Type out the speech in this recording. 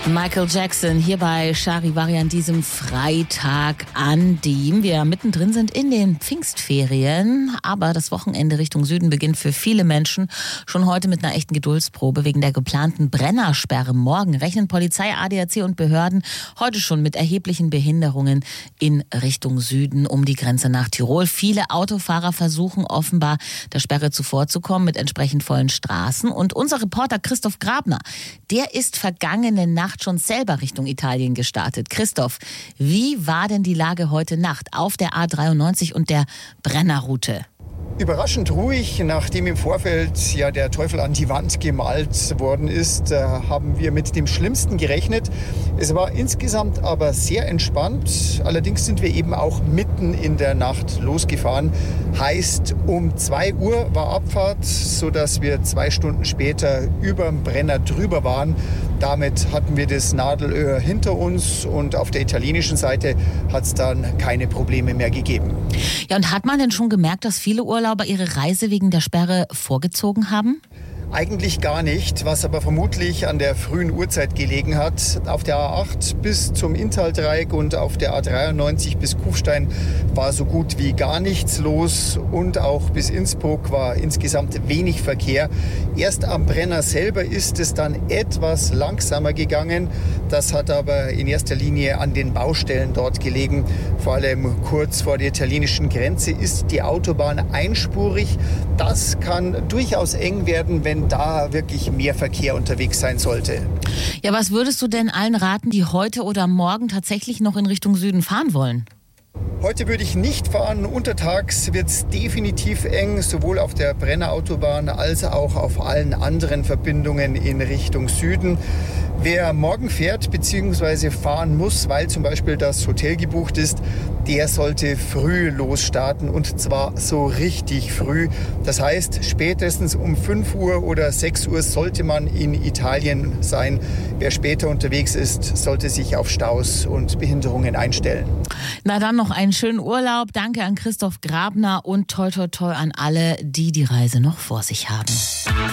Michael Jackson hier bei Charivari an diesem Freitag, an dem wir mittendrin sind in den Pfingstferien. Aber das Wochenende Richtung Süden beginnt für viele Menschen schon heute mit einer echten Geduldsprobe. Wegen der geplanten Brennersperre morgen rechnen Polizei, ADAC und Behörden heute schon mit erheblichen Behinderungen in Richtung Süden um die Grenze nach Tirol. Viele Autofahrer versuchen offenbar der Sperre zuvorzukommen mit entsprechend vollen Straßen. Und unser Reporter Christoph Grabner, der ist vergangene Nacht schon selber Richtung Italien gestartet. Christoph, wie war denn die Lage heute Nacht auf der A93 und der Brennerroute? Überraschend ruhig, nachdem im Vorfeld ja der Teufel an die Wand gemalt worden ist, haben wir mit dem Schlimmsten gerechnet. Es war insgesamt aber sehr entspannt. Allerdings sind wir eben auch mitten in der Nacht losgefahren. Heißt, um 2 Uhr war Abfahrt, sodass wir 2 Stunden später über dem Brenner drüber waren. Damit hatten wir das Nadelöhr hinter uns und auf der italienischen Seite hat es dann keine Probleme mehr gegeben. Ja, und hat man denn schon gemerkt, dass viele Urlauber ihre Reise wegen der Sperre vorgezogen haben? Eigentlich gar nicht, was aber vermutlich an der frühen Uhrzeit gelegen hat. Auf der A8 bis zum Inntal-Dreieck und auf der A93 bis Kufstein war so gut wie gar nichts los und auch bis Innsbruck war insgesamt wenig Verkehr. Erst am Brenner selber ist es dann etwas langsamer gegangen. Das hat aber in erster Linie an den Baustellen dort gelegen. Vor allem kurz vor der italienischen Grenze ist die Autobahn einspurig. Das kann durchaus eng werden, wenn da wirklich mehr Verkehr unterwegs sein sollte. Ja, was würdest du denn allen raten, die heute oder morgen tatsächlich noch in Richtung Süden fahren wollen? Heute würde ich nicht fahren. Untertags wird es definitiv eng, sowohl auf der Brennerautobahn als auch auf allen anderen Verbindungen in Richtung Süden. Wer morgen fährt bzw. fahren muss, weil zum Beispiel das Hotel gebucht ist, der sollte früh losstarten und zwar so richtig früh. Das heißt, spätestens um 5 Uhr oder 6 Uhr sollte man in Italien sein. Wer später unterwegs ist, sollte sich auf Staus und Behinderungen einstellen. Na dann noch einen schönen Urlaub. Danke an Christoph Grabner und toi toi toi an alle, die die Reise noch vor sich haben.